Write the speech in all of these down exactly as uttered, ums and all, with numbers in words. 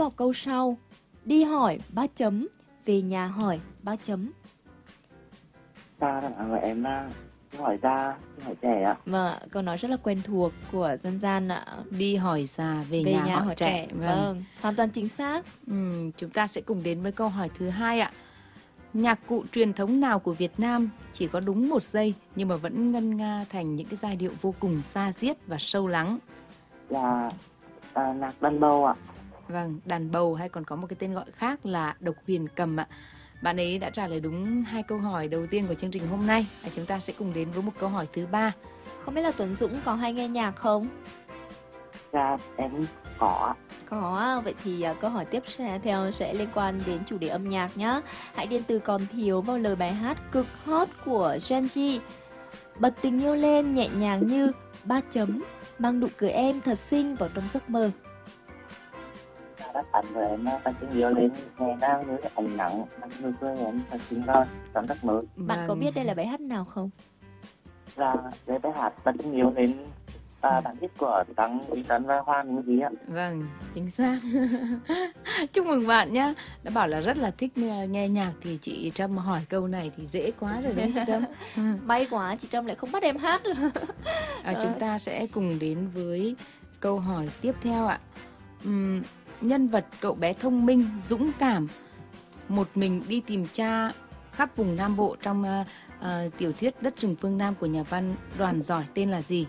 vào câu sau. Đi hỏi ba chấm, về nhà hỏi ba chấm. Ra đáp án của em là câu hỏi già, câu hỏi trẻ ạ. Vâng ạ, câu nói rất là quen thuộc của dân gian ạ. Đi hỏi già, về, Về nhà, nhà hỏi, hỏi trẻ. trẻ. Vâng, hoàn toàn chính xác. Ừm, chúng ta sẽ cùng đến với câu hỏi thứ hai ạ. Nhạc cụ truyền thống nào của Việt Nam chỉ có đúng một giây nhưng mà vẫn ngân nga thành những cái giai điệu vô cùng da diết và sâu lắng? Là à, nhạc đàn bầu ạ. Vâng, đàn bầu hay còn có một cái tên gọi khác là độc huyền cầm ạ. Bạn ấy đã trả lời đúng hai câu hỏi đầu tiên của chương trình hôm nay. Và chúng ta sẽ cùng đến với một câu hỏi thứ ba. Không biết là Tuấn Dũng có hay nghe nhạc không? Dạ em có ạ. Có, vậy thì uh, câu hỏi tiếp sẽ theo sẽ liên quan đến chủ đề âm nhạc nhé. Hãy điền từ còn thiếu vào lời bài hát cực hot của Genji. Bật tình yêu lên nhẹ nhàng như ba chấm, mang nụ cười em thật xinh vào trong giấc mơ. Dạ, đáp án của em là bật tình yêu lên nhẹ nhàng như ánh nắng, mang nụ cười em thật xinh vào trong giấc mơ. Bạn có biết đây là bài hát nào không? Là để bài hát bật tình yêu lên à, bản hit của Tăng Duy Tân và Hoàng Minh Di ạ. Vâng, chính xác. Chúc mừng bạn nhé. Đã bảo là rất là thích nghe nhạc thì chị Trâm hỏi câu này thì dễ quá rồi đúng không chị Trâm? Ừ. May quá, chị Trâm lại không bắt em hát. À, chúng ta sẽ cùng đến với câu hỏi tiếp theo ạ. Uhm, nhân vật cậu bé thông minh, dũng cảm, một mình đi tìm cha khắp vùng Nam Bộ trong uh, uh, tiểu thuyết Đất rừng phương Nam của nhà văn Đoàn Giỏi tên là gì?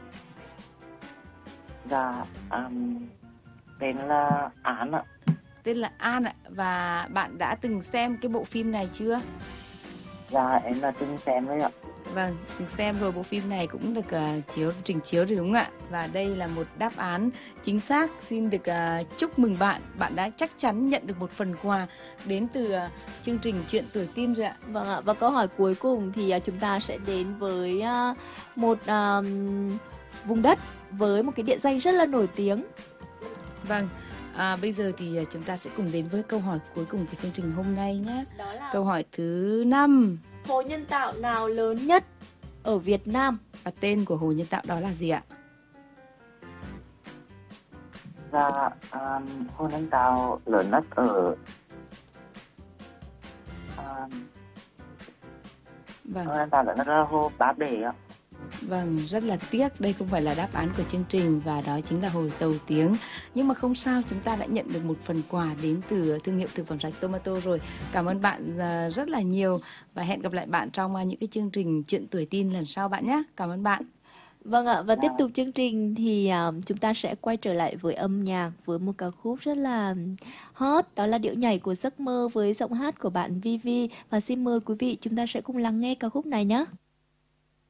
Dạ um, tên là Án ạ. Tên là An ạ. Và bạn đã từng xem cái bộ phim này chưa? Dạ em là từng xem đấy ạ. Vâng, từng xem rồi. Bộ phim này cũng được uh, chiếu trình chiếu rồi đúng không ạ? Và đây là một đáp án chính xác. Xin được uh, chúc mừng bạn. Bạn đã chắc chắn nhận được một phần quà đến từ uh, chương trình Chuyện Tuổi Tin rồi ạ. Vâng ạ, và câu hỏi cuối cùng thì uh, chúng ta sẽ đến với uh, một uh, vùng đất với một cái địa danh rất là nổi tiếng. Vâng, à, bây giờ thì chúng ta sẽ cùng đến với câu hỏi cuối cùng của chương trình hôm nay nhé. Đó là câu hỏi thứ năm. Hồ nhân tạo nào lớn nhất ở Việt Nam? Và tên của hồ nhân tạo đó là gì ạ? Dạ um, hồ nhân tạo lớn nhất ở um, Vâng. hồ nhân tạo lớn nhất là hồ Ba Bể ạ. Vâng, rất là tiếc, đây không phải là đáp án của chương trình và đó chính là hồ Dầu Tiếng. Nhưng mà không sao, chúng ta đã nhận được một phần quà đến từ thương hiệu thực phẩm sạch Tomato rồi. Cảm ơn bạn rất là nhiều và hẹn gặp lại bạn trong những cái chương trình Chuyện Tuổi Tin lần sau bạn nhé. Cảm ơn bạn. Vâng ạ, và tiếp tục chương trình thì uh, chúng ta sẽ quay trở lại với âm nhạc với một ca khúc rất là hot, đó là Điệu nhảy của giấc mơ với giọng hát của bạn Vivi. Và xin mời quý vị chúng ta sẽ cùng lắng nghe ca khúc này nhé.